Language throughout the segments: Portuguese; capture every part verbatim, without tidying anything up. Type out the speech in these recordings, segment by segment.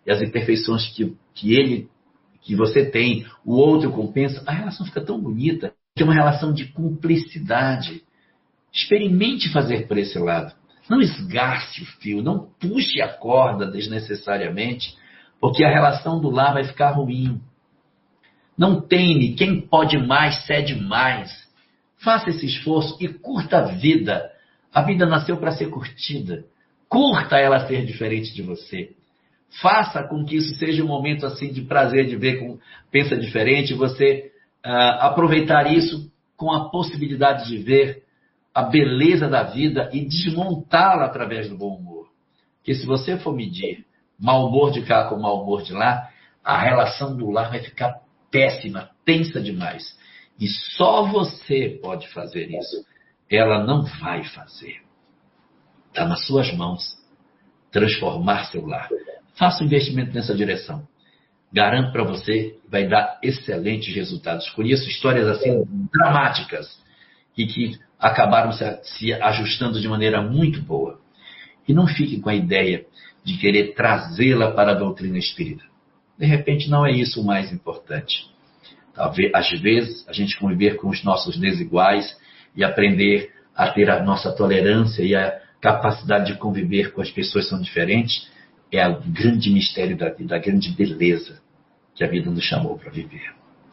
e as imperfeições que, que ele, que você tem, o outro compensa, a relação fica tão bonita, que é uma relação de cumplicidade. Experimente fazer por esse lado. Não esgarce o fio, não puxe a corda desnecessariamente, porque a relação do lar vai ficar ruim. Não teme, quem pode mais, cede mais. Faça esse esforço e curta a vida. A vida nasceu para ser curtida. Curta ela ser diferente de você. Faça com que isso seja um momento assim de prazer, de ver como pensa diferente, você uh, aproveitar isso com a possibilidade de ver a beleza da vida e desmontá-la através do bom humor. Porque se você for medir mau humor de cá com mau humor de lá, a relação do lar vai ficar péssima, tensa demais. E só você pode fazer isso. Ela não vai fazer. Está nas suas mãos transformar seu lar. Faça um investimento nessa direção. Garanto para você que vai dar excelentes resultados. Conheço histórias assim dramáticas e que acabaram se, se ajustando de maneira muito boa. E não fique com a ideia de querer trazê-la para a doutrina espírita. De repente não é isso o mais importante. Talvez, às vezes, a gente conviver com os nossos desiguais e aprender a ter a nossa tolerância e a capacidade de conviver com as pessoas que são diferentes é o grande mistério da vida, a grande beleza que a vida nos chamou para viver.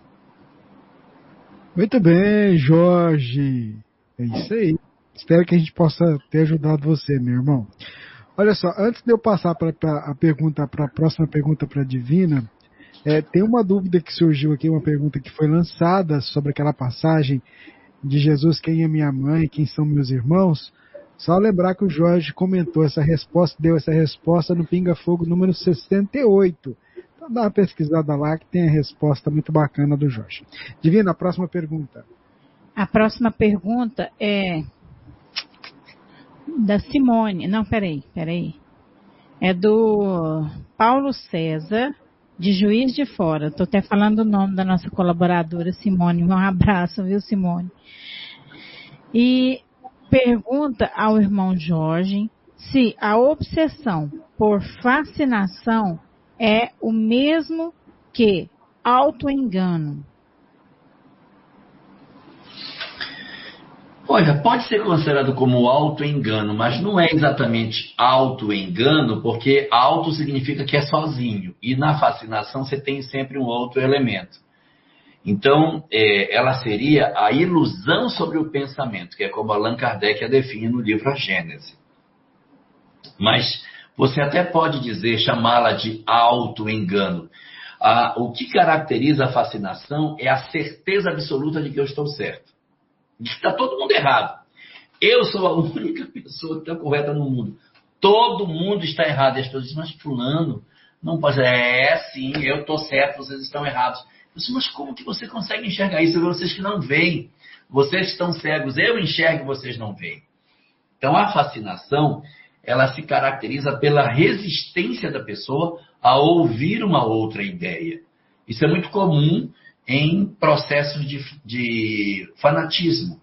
Muito bem, Jorge. É isso aí. Espero que a gente possa ter ajudado você, meu irmão. Olha só, antes de eu passar para a pergunta, para a próxima pergunta para a Divina, é, tem uma dúvida que surgiu aqui, uma pergunta que foi lançada sobre aquela passagem de Jesus, quem é minha mãe, quem são meus irmãos. Só lembrar que o Jorge comentou essa resposta, deu essa resposta no Pinga Fogo número sessenta e oito. Então dá uma pesquisada lá que tem a resposta muito bacana do Jorge. Divina, a próxima pergunta. A próxima pergunta é da Simone. Não, peraí, peraí. É do Paulo César, de Juiz de Fora. Estou até falando o nome da nossa colaboradora, Simone. Um abraço, viu, Simone? E pergunta ao irmão Jorge se a obsessão por fascinação é o mesmo que autoengano. Olha, pode ser considerado como autoengano, mas não é exatamente autoengano, porque auto significa que é sozinho. E na fascinação você tem sempre um outro elemento. Então, é, ela seria a ilusão sobre o pensamento, que é como Allan Kardec a define no livro A Gênese. Mas você até pode dizer, chamá-la de autoengano. Ah, o que caracteriza a fascinação é a certeza absoluta de que eu estou certo. De que está todo mundo errado. Eu sou a única pessoa que está correta no mundo. Todo mundo está errado. E as pessoas dizem, mas fulano, não pode. É, sim, eu estou certo, vocês estão errados. Eu disse, mas como que você consegue enxergar isso? Vocês que não veem. Vocês estão cegos. Eu enxergo, vocês não veem. Então, a fascinação, ela se caracteriza pela resistência da pessoa a ouvir uma outra ideia. Isso é muito comum em processos de, de fanatismo.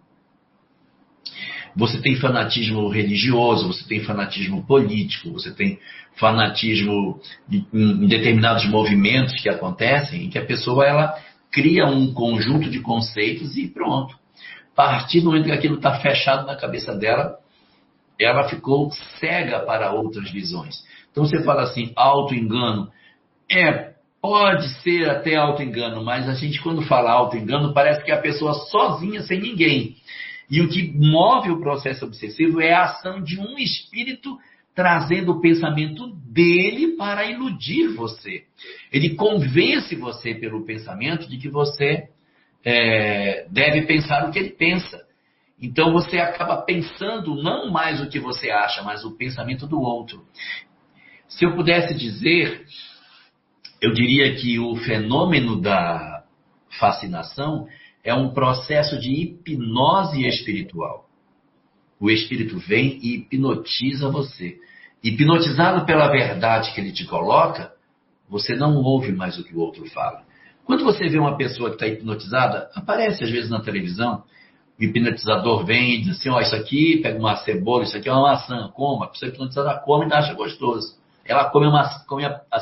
Você tem fanatismo religioso, você tem fanatismo político, você tem fanatismo em, em determinados movimentos que acontecem, em que a pessoa ela cria um conjunto de conceitos e pronto. A partir do momento que aquilo está fechado na cabeça dela, ela ficou cega para outras visões. Então você fala assim, auto-engano, é... Pode ser até auto-engano, mas a gente quando fala auto-engano parece que é a pessoa sozinha, sem ninguém. E o que move o processo obsessivo é a ação de um espírito trazendo o pensamento dele para iludir você. Ele convence você pelo pensamento de que você é, deve pensar o que ele pensa. Então você acaba pensando não mais o que você acha, mas o pensamento do outro. Se eu pudesse dizer... Eu diria que o fenômeno da fascinação é um processo de hipnose espiritual. O espírito vem e hipnotiza você. Hipnotizado pela verdade que ele te coloca, você não ouve mais o que o outro fala. Quando você vê uma pessoa que está hipnotizada, aparece às vezes na televisão, o hipnotizador vem e diz assim, ó, isso aqui, pega uma cebola, isso aqui é uma maçã, coma. A pessoa hipnotizada come e acha gostoso. Ela come, uma, come a